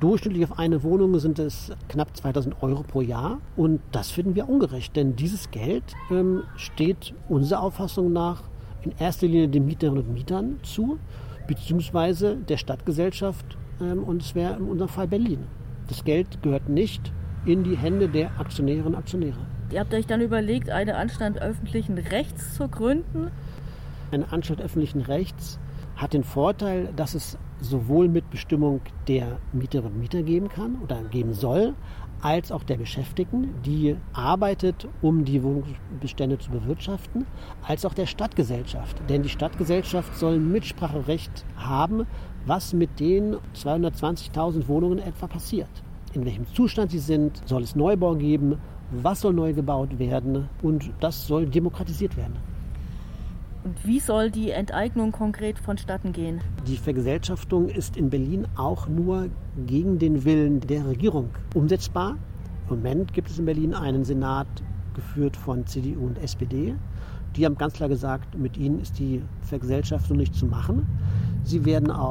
Durchschnittlich auf eine Wohnung sind es knapp 2.000 € pro Jahr. Und das finden wir ungerecht, denn dieses Geld steht unserer Auffassung nach in erster Linie den Mieterinnen und Mietern zu, beziehungsweise der Stadtgesellschaft, und es wäre in unserem Fall Berlin. Das Geld gehört nicht in die Hände der Aktionärinnen und Aktionäre. Ihr habt euch dann überlegt, eine Anstalt öffentlichen Rechts zu gründen? Eine Anstalt öffentlichen Rechts hat den Vorteil, dass es sowohl Mitbestimmung der Mieterinnen und Mieter geben kann oder geben soll, als auch der Beschäftigten, die arbeitet, um die Wohnungsbestände zu bewirtschaften, als auch der Stadtgesellschaft. Denn die Stadtgesellschaft soll Mitspracherecht haben, was mit den 220.000 Wohnungen etwa passiert. In welchem Zustand sie sind, soll es Neubau geben, was soll neu gebaut werden, und das soll demokratisiert werden. Und wie soll die Enteignung konkret vonstatten gehen? Die Vergesellschaftung ist in Berlin auch nur gegen den Willen der Regierung umsetzbar. Im Moment gibt es in Berlin einen Senat, geführt von CDU und SPD. Die haben ganz klar gesagt, mit ihnen ist die Vergesellschaftung nicht zu machen. Sie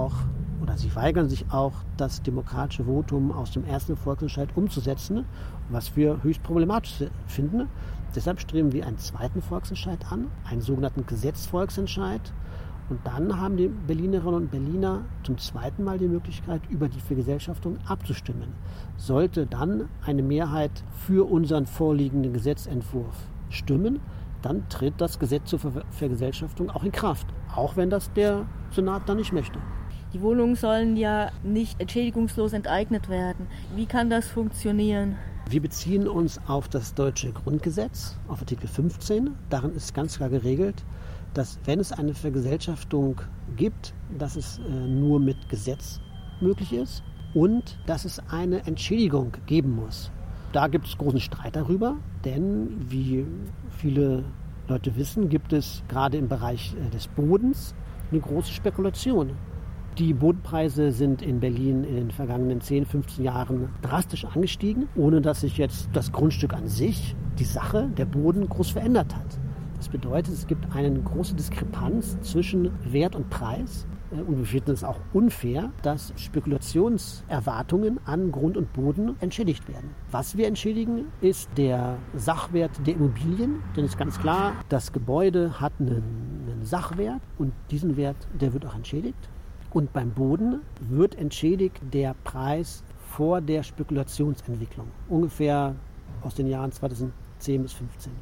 weigern sich auch, das demokratische Votum aus dem ersten Volksentscheid umzusetzen, was wir höchst problematisch finden. Deshalb streben wir einen zweiten Volksentscheid an, einen sogenannten Gesetzvolksentscheid. Und dann haben die Berlinerinnen und Berliner zum zweiten Mal die Möglichkeit, über die Vergesellschaftung abzustimmen. Sollte dann eine Mehrheit für unseren vorliegenden Gesetzentwurf stimmen, dann tritt das Gesetz zur Vergesellschaftung auch in Kraft, auch wenn das der Senat dann nicht möchte. Die Wohnungen sollen ja nicht entschädigungslos enteignet werden. Wie kann das funktionieren? Wir beziehen uns auf das deutsche Grundgesetz, auf Artikel 15. Darin ist ganz klar geregelt, dass, wenn es eine Vergesellschaftung gibt, dass es nur mit Gesetz möglich ist und dass es eine Entschädigung geben muss. Da gibt es großen Streit darüber, denn wie viele Leute wissen, gibt es gerade im Bereich des Bodens eine große Spekulation. Die Bodenpreise sind in Berlin in den vergangenen 10, 15 Jahren drastisch angestiegen, ohne dass sich jetzt das Grundstück an sich, die Sache, der Boden groß verändert hat. Das bedeutet, es gibt eine große Diskrepanz zwischen Wert und Preis. Und wir finden es auch unfair, dass Spekulationserwartungen an Grund und Boden entschädigt werden. Was wir entschädigen, ist der Sachwert der Immobilien. Denn es ist ganz klar, das Gebäude hat einen Sachwert und diesen Wert, der wird auch entschädigt. Und beim Boden wird entschädigt der Preis vor der Spekulationsentwicklung, ungefähr aus den Jahren 2010 bis 2015.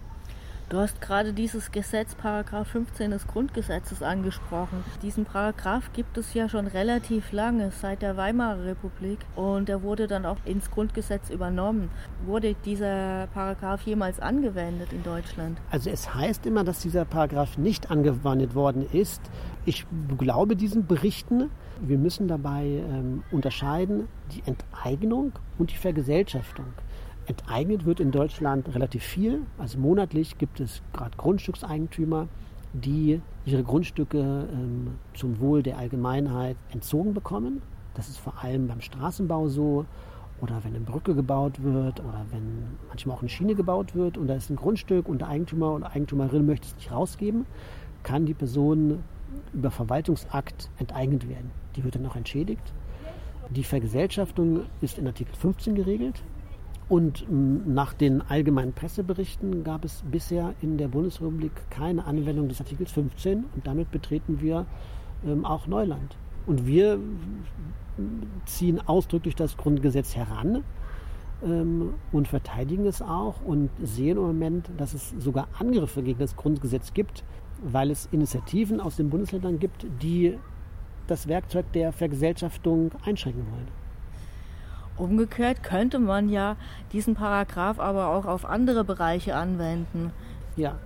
Du hast gerade dieses Gesetz, Paragraph 15 des Grundgesetzes angesprochen. Diesen Paragraph gibt es ja schon relativ lange, seit der Weimarer Republik. Und er wurde dann auch ins Grundgesetz übernommen. Wurde dieser Paragraph jemals angewendet in Deutschland? Also es heißt immer, dass dieser Paragraph nicht angewandt worden ist. Ich glaube diesen Berichten. Wir müssen dabei unterscheiden die Enteignung und die Vergesellschaftung. Enteignet wird in Deutschland relativ viel. Also monatlich gibt es gerade Grundstückseigentümer, die ihre Grundstücke zum Wohl der Allgemeinheit entzogen bekommen. Das ist vor allem beim Straßenbau so, oder wenn eine Brücke gebaut wird oder wenn manchmal auch eine Schiene gebaut wird und da ist ein Grundstück und der Eigentümer oder Eigentümerin möchte es nicht rausgeben, kann die Person über Verwaltungsakt enteignet werden. Die wird dann auch entschädigt. Die Vergesellschaftung ist in Artikel 15 geregelt. Und nach den allgemeinen Presseberichten gab es bisher in der Bundesrepublik keine Anwendung des Artikels 15 und damit betreten wir auch Neuland. Und wir ziehen ausdrücklich das Grundgesetz heran und verteidigen es auch und sehen im Moment, dass es sogar Angriffe gegen das Grundgesetz gibt, weil es Initiativen aus den Bundesländern gibt, die das Werkzeug der Vergesellschaftung einschränken wollen. Umgekehrt könnte man ja diesen Paragraph aber auch auf andere Bereiche anwenden. Ja,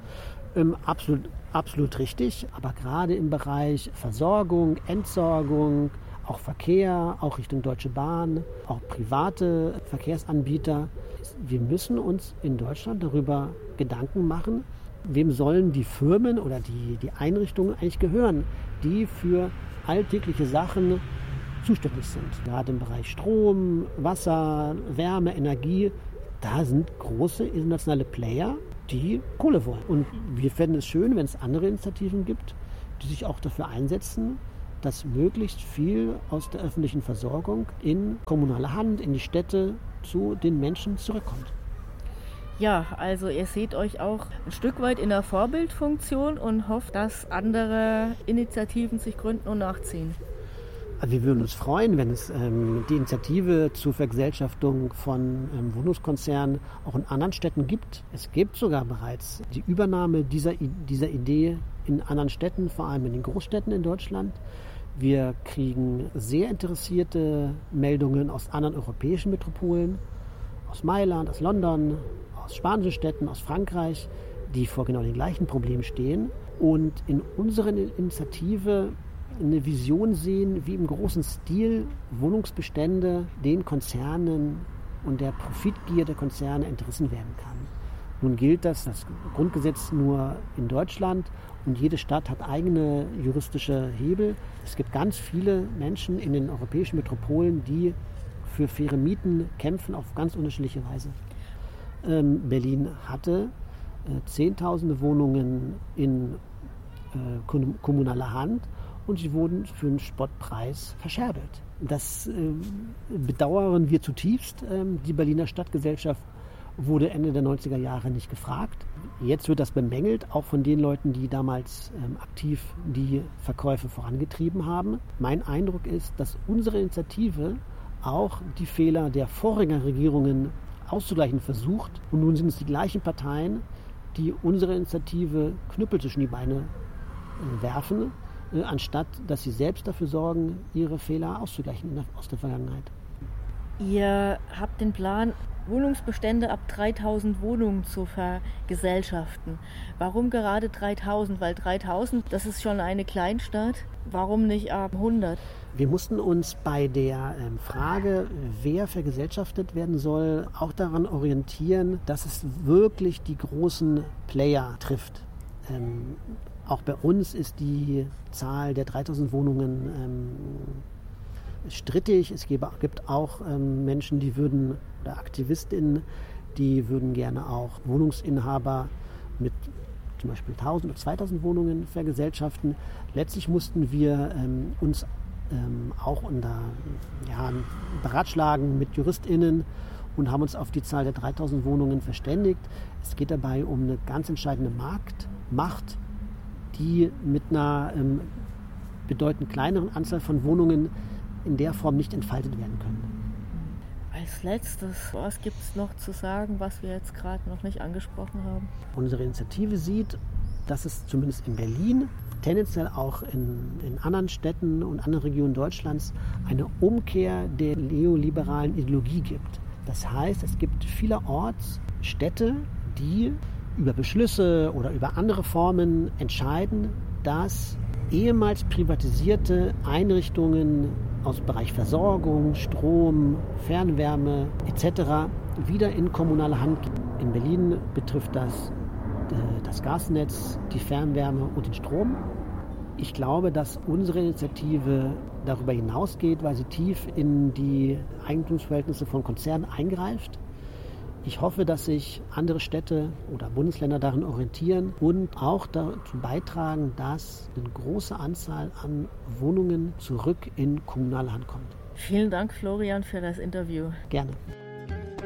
absolut richtig. Aber gerade im Bereich Versorgung, Entsorgung, auch Verkehr, auch Richtung Deutsche Bahn, auch private Verkehrsanbieter. Wir müssen uns in Deutschland darüber Gedanken machen, wem sollen die Firmen oder die Einrichtungen eigentlich gehören, die für alltägliche Sachen zuständig sind. Gerade im Bereich Strom, Wasser, Wärme, Energie, da sind große internationale Player, die Kohle wollen. Und wir fänden es schön, wenn es andere Initiativen gibt, die sich auch dafür einsetzen, dass möglichst viel aus der öffentlichen Versorgung in kommunale Hand, in die Städte zu den Menschen zurückkommt. Ja, also ihr seht euch auch ein Stück weit in der Vorbildfunktion und hofft, dass andere Initiativen sich gründen und nachziehen. Also wir würden uns freuen, wenn es die Initiative zur Vergesellschaftung von Wohnungskonzernen auch in anderen Städten gibt. Es gibt sogar bereits die Übernahme dieser Idee in anderen Städten, vor allem in den Großstädten in Deutschland. Wir kriegen sehr interessierte Meldungen aus anderen europäischen Metropolen, aus Mailand, aus London, aus spanischen Städten, aus Frankreich, die vor genau den gleichen Problemen stehen und in unserer Initiative eine Vision sehen, wie im großen Stil Wohnungsbestände den Konzernen und der Profitgier der Konzerne entrissen werden kann. Nun gilt das Grundgesetz nur in Deutschland und jede Stadt hat eigene juristische Hebel. Es gibt ganz viele Menschen in den europäischen Metropolen, die für faire Mieten kämpfen auf ganz unterschiedliche Weise. Berlin hatte Zehntausende Wohnungen in kommunaler Hand und sie wurden für einen Spottpreis verscherbelt. Das bedauern wir zutiefst. Die Berliner Stadtgesellschaft wurde Ende der 90er Jahre nicht gefragt. Jetzt wird das bemängelt, auch von den Leuten, die damals aktiv die Verkäufe vorangetrieben haben. Mein Eindruck ist, dass unsere Initiative auch die Fehler der vorigen Regierungen auszugleichen versucht. Und nun sind es die gleichen Parteien, die unsere Initiative Knüppel zwischen die Beine werfen, anstatt dass sie selbst dafür sorgen, ihre Fehler auszugleichen aus der Vergangenheit. Ihr habt den Plan, Wohnungsbestände ab 3000 Wohnungen zu vergesellschaften. Warum gerade 3000? Weil 3000, das ist schon eine Kleinstadt. Warum nicht ab 100? Wir mussten uns bei der Frage, wer vergesellschaftet werden soll, auch daran orientieren, dass es wirklich die großen Player trifft. Auch bei uns ist die Zahl der 3000 Wohnungen strittig. Es gibt auch Menschen, die würden, oder AktivistInnen, die würden gerne auch Wohnungsinhaber mit zum Beispiel 1000 oder 2000 Wohnungen vergesellschaften. Letztlich mussten wir uns auch beratschlagen mit JuristInnen und haben uns auf die Zahl der 3000 Wohnungen verständigt. Es geht dabei um eine ganz entscheidende Marktmacht, die mit einer bedeutend kleineren Anzahl von Wohnungen in der Form nicht entfaltet werden können. Als letztes, was gibt es noch zu sagen, was wir jetzt gerade noch nicht angesprochen haben? Unsere Initiative sieht, dass es zumindest in Berlin, tendenziell auch in anderen Städten und anderen Regionen Deutschlands eine Umkehr der neoliberalen Ideologie gibt. Das heißt, es gibt vielerorts Städte, die über Beschlüsse oder über andere Formen entscheiden, dass ehemals privatisierte Einrichtungen aus dem Bereich Versorgung, Strom, Fernwärme etc. wieder in kommunale Hand gehen. In Berlin betrifft das Gasnetz, die Fernwärme und den Strom. Ich glaube, dass unsere Initiative darüber hinausgeht, weil sie tief in die Eigentumsverhältnisse von Konzernen eingreift. Ich hoffe, dass sich andere Städte oder Bundesländer darin orientieren und auch dazu beitragen, dass eine große Anzahl an Wohnungen zurück in kommunale Hand kommt. Vielen Dank, Florian, für das Interview. Gerne.